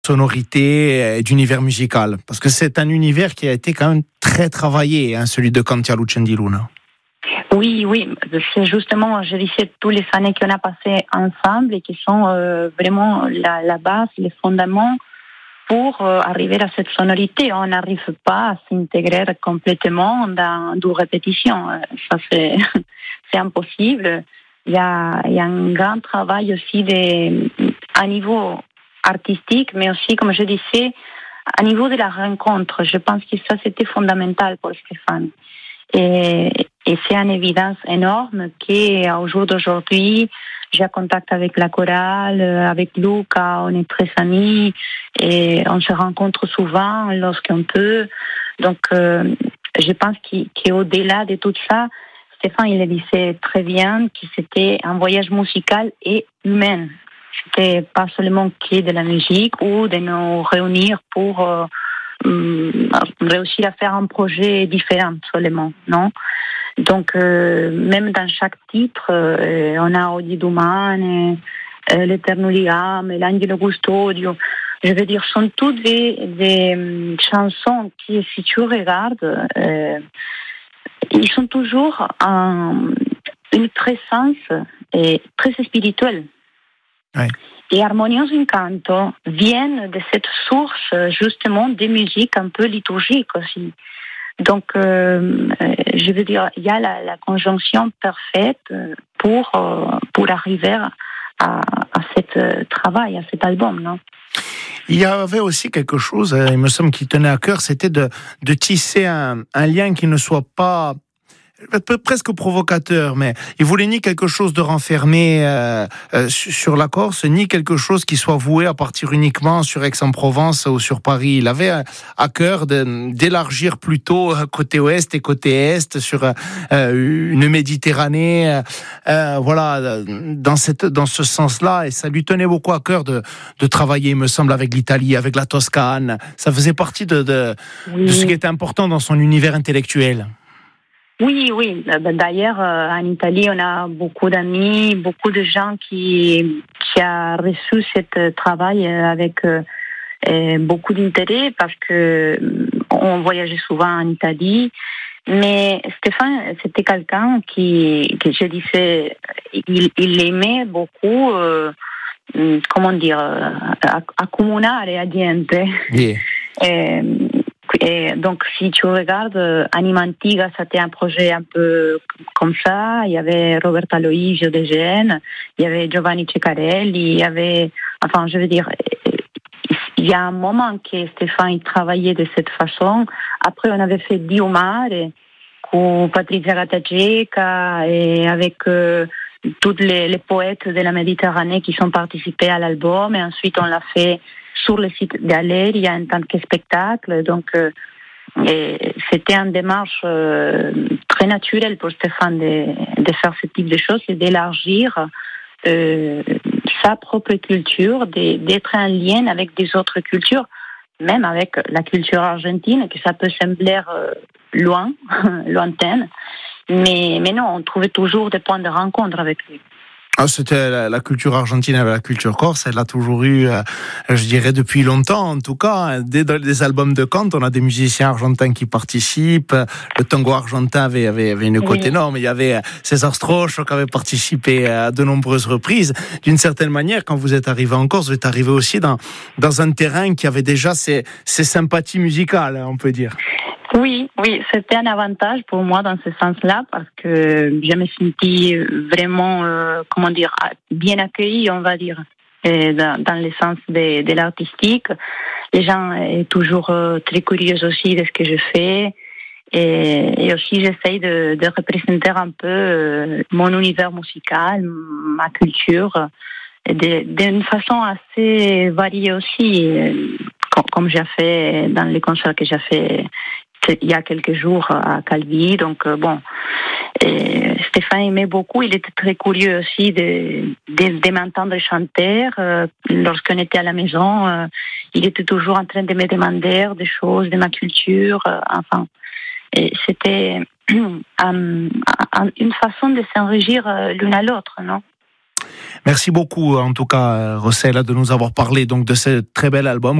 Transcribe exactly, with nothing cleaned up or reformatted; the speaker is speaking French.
sonorité et d'univers musical, parce que c'est un univers qui a été quand même très travaillé, hein, celui de Cantia Luce di Luna. Oui, oui, c'est justement, je disais, tous les années qu'on a passées ensemble et qui sont euh, vraiment la, la base, les fondements pour euh, arriver à cette sonorité. On n'arrive pas à s'intégrer complètement dans deux répétitions. Ça, c'est, c'est impossible. Il y, a, il y a un grand travail aussi de, à niveau artistique, mais aussi, comme je disais, à niveau de la rencontre. Je pense que ça, c'était fondamental pour Stéphane. Et, et c'est une évidence énorme qu'au jour d'aujourd'hui, j'ai contact avec la chorale, avec Luca, on est très amis et on se rencontre souvent lorsqu'on peut. Donc, euh, je pense qu'au-delà de tout ça, Stéphane, il le disait très bien que c'était un voyage musical et humain. C'était pas seulement que de la musique ou de nous réunir pour euh, réussir à faire un projet différent seulement, non? Donc, euh, même dans chaque titre, euh, on a Odi Domane, euh, l'Eterno Ligame, l'Angelo Custodio. Je veux dire, sont toutes des, des chansons qui, si tu regardes, euh, ils sont toujours en une présence euh, très spirituelle. Ouais. Et Harmonios in Canto viennent de cette source, justement, des musiques un peu liturgiques aussi. Donc, euh, je veux dire, il y a la, la conjonction parfaite pour, euh, pour arriver à, à ce travail, à cet album, non? Il y avait aussi quelque chose, il me semble, qui tenait à cœur, c'était de, de tisser un, un lien qui ne soit pas presque provocateur, mais il voulait ni quelque chose de renfermé euh, euh, sur la Corse, ni quelque chose qui soit voué à partir uniquement sur Aix-en-Provence ou sur Paris. Il avait à cœur de, d'élargir plutôt côté ouest et côté est sur euh, une Méditerranée, euh, voilà, dans cette, dans ce sens-là. Et ça lui tenait beaucoup à cœur de, de travailler, il me semble, avec l'Italie, avec la Toscane. Ça faisait partie de, de, oui. de ce qui était important dans son univers intellectuel. Oui, oui. D'ailleurs, en Italie, on a beaucoup d'amis, beaucoup de gens qui, qui ont reçu ce travail avec beaucoup d'intérêt parce que on voyageait souvent en Italie. Mais Stéphane, c'était quelqu'un qui, que je disais, il, il aimait beaucoup, euh, comment dire, accomunare la gente. Yeah. Et, Et donc, si tu regardes, Anima Antiga, c'était un projet un peu comme ça. Il y avait Roberto Aloisio de Gênes, il y avait Giovanni Ceccarelli, il y avait, enfin, je veux dire, il y a un moment que Stéphane il travaillait de cette façon. Après, on avait fait Dio Mare, avec Patrizia Gattageca et avec euh, tous les, les poètes de la Méditerranée qui sont participés à l'album. Et ensuite, on l'a fait sur le site d'Aleria en tant que spectacle. Donc, euh, et c'était une démarche euh, très naturelle pour Stéphane de, de faire ce type de choses et d'élargir euh, sa propre culture, de, d'être en lien avec des autres cultures, même avec la culture argentine, que ça peut sembler euh, loin, lointaine. Mais, mais non, on trouvait toujours des points de rencontre avec lui. Ah, c'était la, la culture argentine avec la culture corse, elle l'a toujours eu, euh, je dirais, depuis longtemps, en tout cas. Dès les albums de Cante, on a des musiciens argentins qui participent. Le tango argentin avait, avait, avait une cote oui. énorme. Il y avait César Strocho qui avait participé à de nombreuses reprises. D'une certaine manière, quand vous êtes arrivé en Corse, vous êtes arrivé aussi dans, dans un terrain qui avait déjà ses, ses sympathies musicales, on peut dire. Oui, oui, c'était un avantage pour moi dans ce sens-là parce que je me sentis vraiment, euh, comment dire, bien accueillie, on va dire, et dans, dans le sens de, de l'artistique. Les gens sont toujours euh, très curieux aussi de ce que je fais et, et aussi j'essaye de, de représenter un peu euh, mon univers musical, ma culture, et de, d'une façon assez variée aussi, euh, comme, comme j'ai fait dans les concerts que j'ai fait il y a quelques jours à Calvi. Donc, euh, bon, et Stéphane aimait beaucoup. Il était très curieux aussi de, de, de m'entendre chanter. Euh, lorsqu'on était à la maison, euh, il était toujours en train de me demander des choses de ma culture. Euh, enfin, et c'était um, um, une façon de s'enrichir l'une à l'autre, non? Merci beaucoup, en tout cas, Rossella, de nous avoir parlé donc de ce très bel album.